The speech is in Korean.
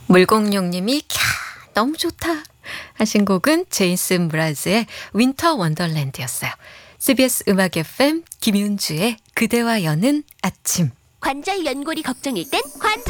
물공룡님이 캬 너무 좋다 하신 곡은 제이슨 무라즈의 윈터 원더랜드였어요. CBS 음악 FM 김윤주의 그대와 여는 아침. 관절 연골이 걱정일 땐 관절